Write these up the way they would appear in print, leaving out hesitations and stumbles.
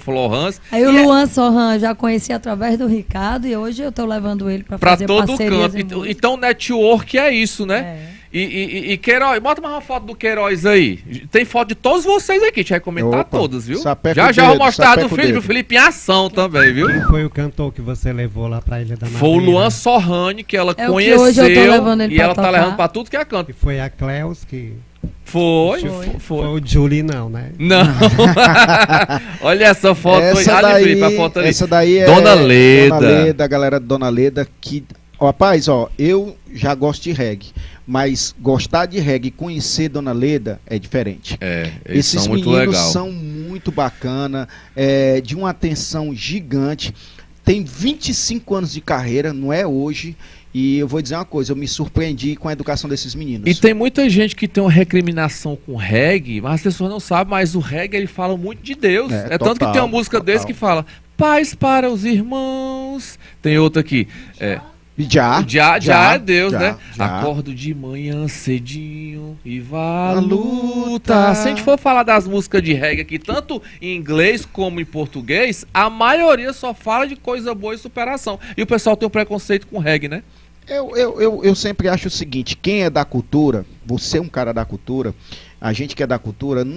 Florence. Aí o Luan Sorran já conheci através do Ricardo e hoje eu tô levando ele para fazer todo parcerias canto. Então, network é isso, né? E Queiroz, bota mais uma foto do Queiroz aí. Tem foto de todos vocês aqui, a gente vai comentar todas, viu? Já vou mostrar do Felipe em ação também, viu? Quem foi o cantor que você levou lá pra Ilha da Madeira? Foi o Luan Sorrani, que ela conheceu, hoje eu tô levando ele e ela tá levando pra tudo que é canto. E foi a Cleus que... Foi o Julie não, né? Não. Olha essa foto aí, Felipe, a foto ali. Essa daí é Dona Leda. Dona Leda, a galera de Dona Leda, que... Rapaz, eu já gosto de reggae, mas gostar de reggae e conhecer Dona Leda é diferente. Esses são muito meninos legal. São muito bacana, de uma atenção gigante. Tem 25 anos de carreira, não é hoje. E eu vou dizer uma coisa, eu me surpreendi com a educação desses meninos. E tem muita gente que tem uma recriminação com reggae, mas as pessoas não sabem, mas o reggae ele fala muito de Deus. Tanto que tem uma música desse que fala paz para os irmãos. Tem outra aqui, Já é Deus, né? Acordo de manhã cedinho e vá à luta. Se a gente for falar das músicas de reggae aqui, tanto em inglês como em português, a maioria só fala de coisa boa e superação. E o pessoal tem um preconceito com reggae, né? Eu sempre acho o seguinte, quem é da cultura, você é um cara da cultura, a gente que é da cultura,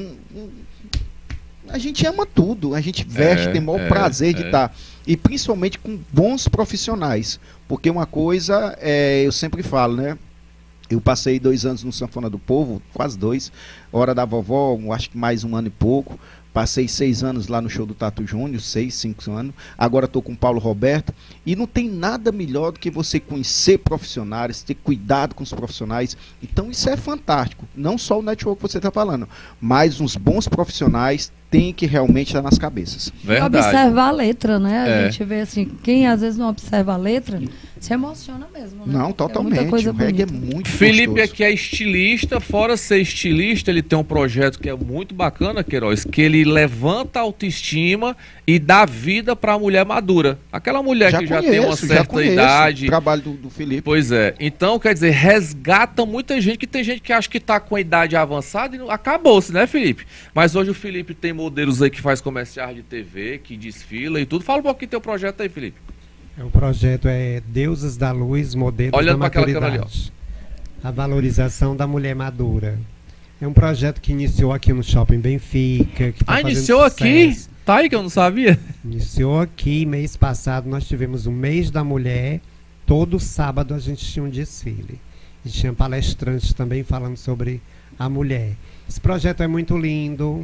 a gente ama tudo, a gente veste, tem o maior prazer de estar. E principalmente com bons profissionais. Porque uma coisa, eu sempre falo, né? Eu passei 2 anos no Sanfona do Povo, quase 2. Hora da Vovó, acho que mais 1 ano e pouco. Passei 6 anos lá no show do Tato Júnior, 6, 5 anos. Agora estou com o Paulo Roberto. E não tem nada melhor do que você conhecer profissionais, ter cuidado com os profissionais. Então isso é fantástico. Não só o network que você está falando, mas uns bons profissionais têm que realmente estar nas cabeças. Verdade. Observar a letra, né? A gente vê assim, quem às vezes não observa a letra, se emociona mesmo, né? Não, totalmente. O reggae é muito Felipe gostoso. aqui é estilista, fora ser estilista, ele tem um projeto que é muito bacana, Queiroz, que ele levanta a autoestima e dá vida para a mulher madura. Aquela mulher que já tem uma certa idade. O trabalho do Felipe. Pois é. Então, quer dizer, resgata muita gente, que tem gente que acha que tá com a idade avançada e acabou-se, né, Felipe? Mas hoje o Felipe tem modelos aí que faz comerciais de TV, que desfila e tudo. Fala um pouquinho do teu projeto aí, Felipe. O projeto é Deusas da Luz, Modelos Olhando da Maturidade. para aquela câmera ali, ó. A valorização da mulher madura. É um projeto que iniciou aqui no Shopping Benfica. Que tá iniciou aqui? Tá aí que eu não sabia. Iniciou aqui, mês passado nós tivemos o mês da mulher. Todo sábado a gente tinha um desfile. E tinha palestrantes também falando sobre a mulher. Esse projeto é muito lindo.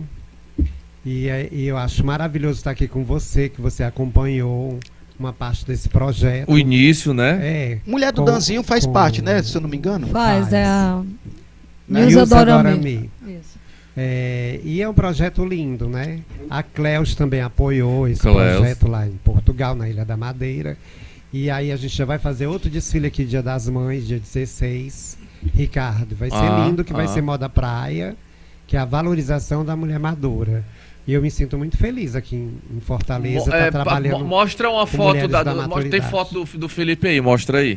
E eu acho maravilhoso estar aqui com você, que você acompanhou uma parte desse projeto. O início, né? Mulher do Danzinho faz parte, né? Se eu não me engano. Faz. É a Nilza Dorami. Isso. E é um projeto lindo, né? A Cleus também apoiou esse projeto lá em Portugal, na Ilha da Madeira. E aí a gente já vai fazer outro desfile aqui, Dia das Mães, dia 16. Ricardo, vai ser lindo, que vai ser moda praia, que é a valorização da mulher madura. E eu me sinto muito feliz aqui em Fortaleza, tá trabalhando. Mostra uma foto tem foto do Felipe aí, mostra aí.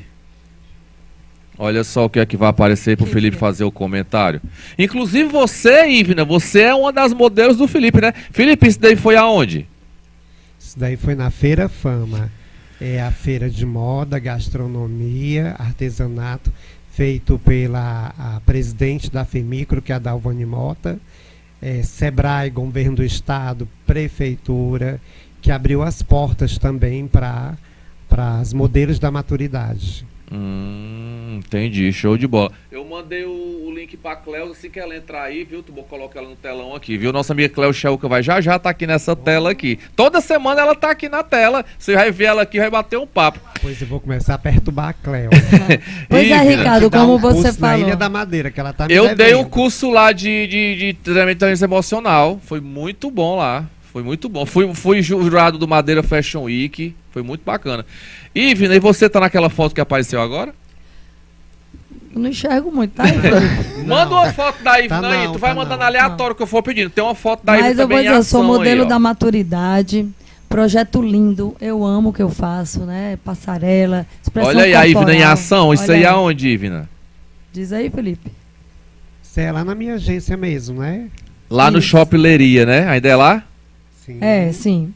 Olha só o que é que vai aparecer pro Felipe fazer o comentário. Inclusive você, Ivna, você é uma das modelos do Felipe, né? Felipe, isso daí foi aonde? Isso daí foi na Feira Fama. É a feira de moda, gastronomia, artesanato, feito pela a presidente da FEMICRO, que é a Dalvani Mota. Sebrae, Governo do Estado, Prefeitura, que abriu as portas também para as modelos da maturidade. Entendi, show de bola. Eu mandei o link pra Cleo, assim que ela entrar aí, viu? Tu vou colocar ela no telão aqui, viu? Nossa amiga Cleo Chelca vai já tá aqui nessa tela aqui. Toda semana ela tá aqui na tela. Você vai ver ela aqui, vai bater um papo. Pois eu vou começar a perturbar a Cleo. Pois é, Ricardo, como você falou. Na Ilha da Madeira, que ela tá me Eu devendo. dei um curso lá de treinamento emocional. Foi muito bom lá. Foi muito bom. Fui jurado do Madeira Fashion Week. Foi muito bacana. Ivna, e você tá naquela foto que apareceu agora? Eu não enxergo muito, tá? Manda uma foto da Ivna aí. Tu vai mandando aleatório que eu for pedindo. Tem uma foto da Ivna também. Mas eu vou dizer, eu sou modelo aí, da maturidade. Projeto lindo. Eu amo o que eu faço, né? Passarela, expressão Olha aí a corporal. Ivna em ação. Isso Olha aí é aonde, Ivna? Diz aí, Felipe. Isso é lá na minha agência mesmo, né? Lá no Shopping Leria, né? Ainda é lá? Sim. Sim.